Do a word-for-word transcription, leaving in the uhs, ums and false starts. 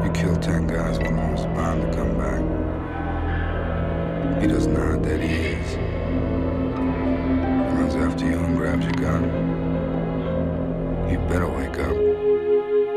You killed ten guys, one of them was a bomb